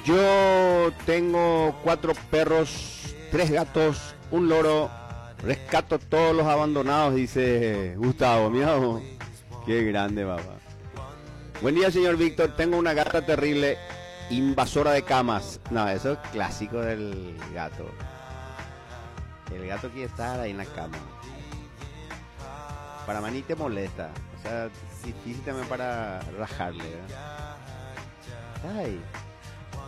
Yo tengo 4 perros, 3 gatos, un loro. Rescato todos los abandonados, dice Gustavo. Mira vos, qué grande, papá. Buen día, señor Víctor. Tengo una gata terrible, invasora de camas. No, eso es clásico del gato. El gato quiere estar ahí en la cama. Para mí te molesta. O sea, difícil también para rajarle, ¿verdad? Ay.